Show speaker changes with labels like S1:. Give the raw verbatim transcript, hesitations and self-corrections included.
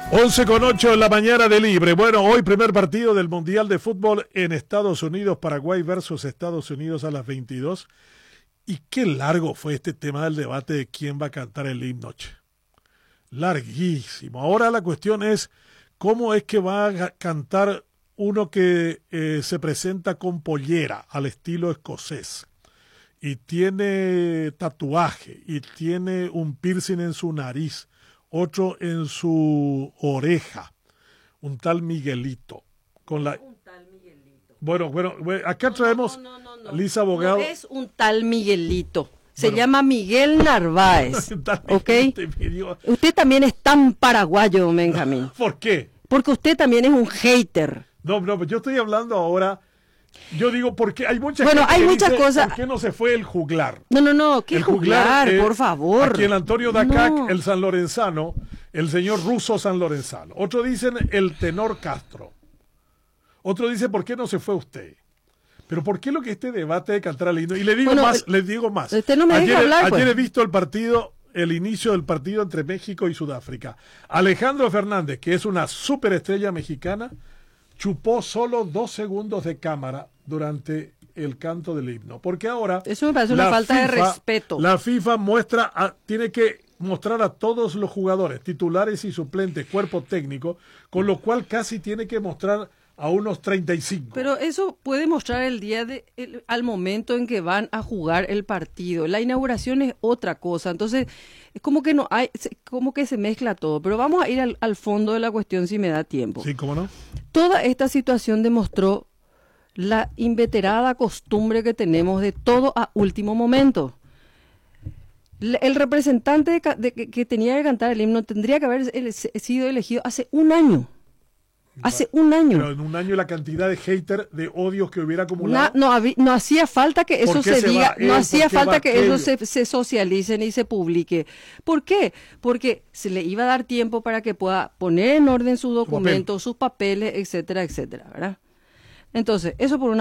S1: once con ocho en la mañana de Libre. Bueno, hoy primer partido del Mundial de Fútbol en Estados Unidos, Paraguay versus Estados Unidos a las veintidós. Y qué largo fue este tema del debate de quién va a cantar el himno. Che. Larguísimo. Ahora la cuestión es cómo es que va a cantar uno que eh, se presenta con pollera al estilo escocés y tiene tatuaje y tiene un piercing en su nariz, otro en su oreja, un tal Miguelito. Con la...
S2: Un tal Miguelito.
S1: Bueno, bueno, acá
S2: no,
S1: traemos
S2: no, no, no, no.
S1: a Lisa Abogado.
S2: No es un tal Miguelito. Se
S1: Bueno.
S2: llama Miguel Narváez. ¿Ok? Usted también es tan paraguayo, Benjamín.
S1: ¿Por qué?
S2: Porque usted también es un hater.
S1: No, no, yo estoy hablando ahora. Yo digo, porque hay muchas
S2: bueno,
S1: gente
S2: hay
S1: que
S2: muchas
S1: dice,
S2: cosas.
S1: ¿por qué no se fue el juglar?
S2: No, no, no, ¿qué
S1: el
S2: juglar?
S1: eh,
S2: por favor.
S1: Aquí el Antonio Dacac,
S2: no.
S1: el San Lorenzano, el señor Russo San Lorenzano. Otro dicen el tenor Castro. Otro dice, ¿por qué no se fue usted? Pero ¿por qué lo que este debate de cantar el himno? Y le digo
S2: bueno,
S1: más, les digo más.
S2: Usted no me
S1: ayer,
S2: deja hablar,
S1: ayer
S2: pues.
S1: he visto el partido, el inicio del partido entre México y Sudáfrica. Alejandro Fernández, que es una superestrella mexicana, chupó solo dos segundos de cámara durante el canto del himno. Porque ahora...
S2: Eso me parece una falta
S1: FIFA,
S2: de respeto.
S1: La FIFA muestra, a, tiene que mostrar a todos los jugadores, titulares y suplentes, cuerpo técnico, con lo cual casi tiene que mostrar a unos treinta y cinco.
S2: Pero eso puede mostrar el día de, el, al momento en que van a jugar el partido. La inauguración es otra cosa. Entonces, es como que no hay, como que se mezcla todo. Pero vamos a ir al, al fondo de la cuestión si me da tiempo.
S1: Sí, ¿cómo no?
S2: Toda esta situación demostró la inveterada costumbre que tenemos de todo a último momento. El representante de, de, que, que tenía que cantar el himno tendría que haber el, sido elegido hace un año. Hace un año.
S1: Pero en un año la cantidad de hater, de odios que hubiera acumulado.
S2: No, no, había, no hacía falta que eso se, se diga, él, no hacía falta que aquello? eso se, se socialice ni se publique. ¿Por qué? Porque se le iba a dar tiempo para que pueda poner en orden sus documentos, sus papeles, etcétera, etcétera, ¿verdad? Entonces, eso por una